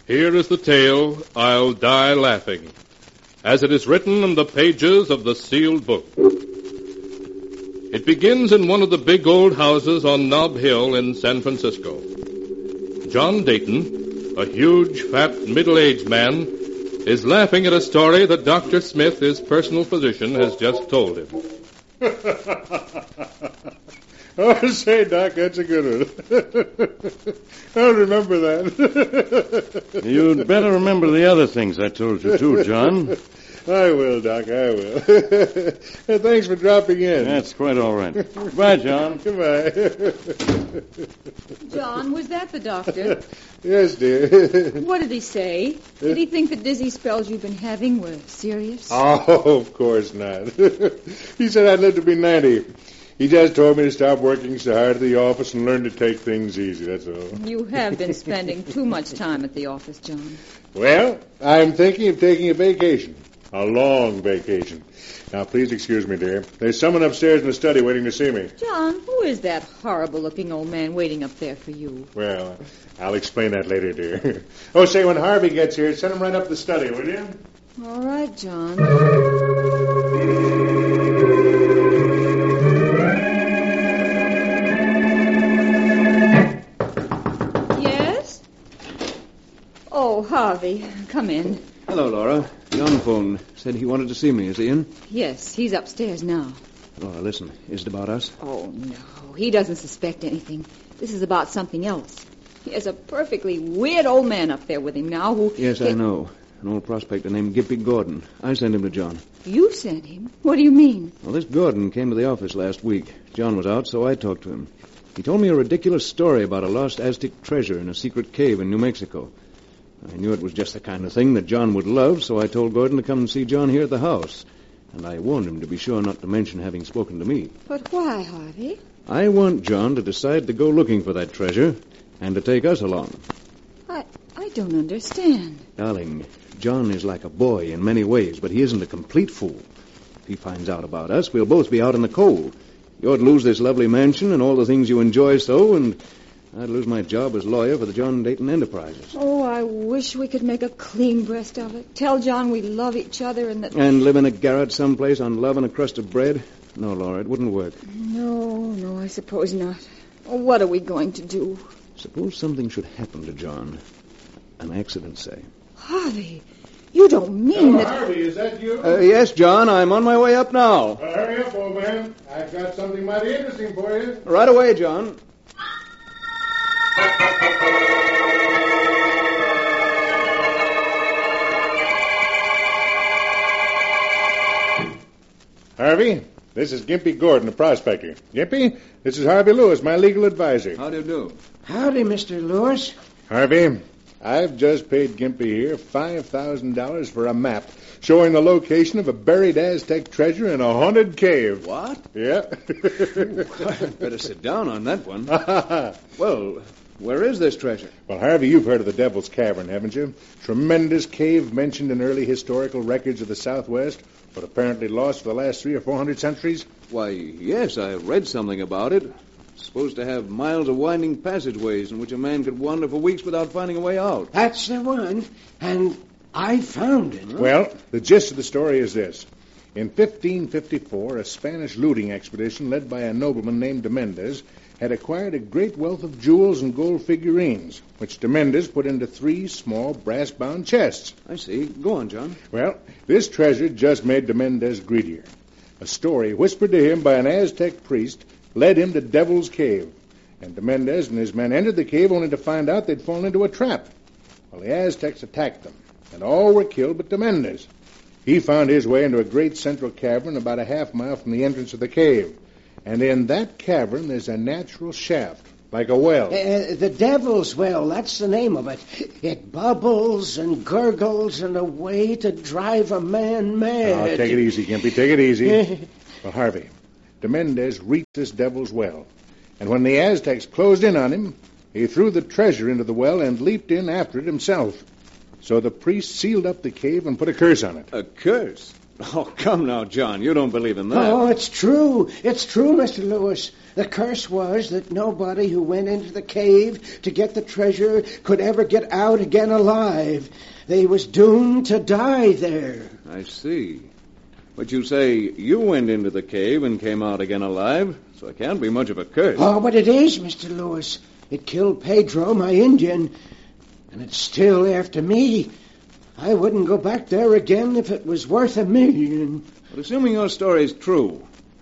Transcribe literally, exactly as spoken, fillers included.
Here is the tale, I'll Die Laughing, as it is written in the pages of the sealed book. It begins in one of the big old houses on Nob Hill in San Francisco. John Dayton, a huge, fat, middle-aged man, is laughing at a story that Doctor Smith, his personal physician, has just told him. Oh, say, Doc, that's a good one. I'll remember that. You'd better remember the other things I told you, too, John. I will, Doc, I will. Thanks for dropping in. That's quite all right. Goodbye, John. Goodbye. John, was that the doctor? Yes, dear. What did he say? Did he think the dizzy spells you've been having were serious? Oh, of course not. He said I'd live to be ninety. He just told me to stop working so hard at the office and learn to take things easy, that's all. You have been spending too much time at the office, John. Well, I'm thinking of taking a vacation. A long vacation. Now, please excuse me, dear. There's someone upstairs in the study waiting to see me. John, who is that horrible-looking old man waiting up there for you? Well, I'll explain that later, dear. Oh, say, when Harvey gets here, send him right up the study, will you? All right, John. Yes? Oh, Harvey, come in. Hello, Laura. John phoned. Said he wanted to see me. Is he in? Yes, he's upstairs now. Laura, listen. Is it about us? Oh, no. He doesn't suspect anything. This is about something else. He has a perfectly weird old man up there with him now who... Yes, I know. An old prospector named Gimpy Gordon. I sent him to John. You sent him? What do you mean? Well, this Gordon came to the office last week. John was out, so I talked to him. He told me a ridiculous story about a lost Aztec treasure in a secret cave in New Mexico. I knew it was just the kind of thing that John would love, so I told Gordon to come and see John here at the house. And I warned him to be sure not to mention having spoken to me. But why, Harvey? I want John to decide to go looking for that treasure and to take us along. I I don't understand. Darling, John is like a boy in many ways, but he isn't a complete fool. If he finds out about us, we'll both be out in the cold. You'd lose this lovely mansion and all the things you enjoy so, and I'd lose my job as lawyer for the John Dayton Enterprises. Oh, I wish we could make a clean breast of it. Tell John we love each other and that... And live in a garret someplace on love and a crust of bread? No, Laura, it wouldn't work. No, no, I suppose not. Oh, what are we going to do? Suppose something should happen to John. An accident, say. Harvey, you don't mean Hello, that... Harvey, is that you? Uh, yes, John, I'm on my way up now. Well, hurry up, old man. I've got something mighty interesting for you. Right away, John. Harvey, this is Gimpy Gordon, a prospector. Gimpy, this is Harvey Lewis, my legal advisor. How do you do? Howdy, Mister Lewis. Harvey, I've just paid Gimpy here five thousand dollars for a map showing the location of a buried Aztec treasure in a haunted cave. What? Yeah. Better sit down on that one. Well, where is this treasure? Well, Harvey, you've heard of the Devil's Cavern, haven't you? Tremendous cave mentioned in early historical records of the Southwest, but apparently lost for the last three or four hundred centuries. Why, yes, I read something about it. It's supposed to have miles of winding passageways in which a man could wander for weeks without finding a way out. That's the one. And I found it. Well, the gist of the story is this. In fifteen fifty-four, a Spanish looting expedition led by a nobleman named de Mendez had acquired a great wealth of jewels and gold figurines, which de Mendez put into three small brass-bound chests. I see. Go on, John. Well, this treasure just made de Mendez greedier. A story whispered to him by an Aztec priest led him to Devil's Cave, and de Mendez and his men entered the cave only to find out they'd fallen into a trap. Well, the Aztecs attacked them, and all were killed but de Mendez. He found his way into a great central cavern about a half mile from the entrance of the cave. And in that cavern, there's a natural shaft, like a well. Uh, the Devil's Well, that's the name of it. It bubbles and gurgles in a way to drive a man mad. Oh, take it easy, Gimpy, take it easy. Well, Harvey, de Mendez reached this Devil's Well. And when the Aztecs closed in on him, he threw the treasure into the well and leaped in after it himself. So the priest sealed up the cave and put a curse on it. A curse? Oh, come now, John. You don't believe in that. Oh, it's true. It's true, Mister Lewis. The curse was that nobody who went into the cave to get the treasure could ever get out again alive. They was doomed to die there. I see. But you say you went into the cave and came out again alive, so it can't be much of a curse. Oh, but it is, Mister Lewis. It killed Pedro, my Indian, and it's still after me. I wouldn't go back there again if it was worth a million. But assuming your story's true,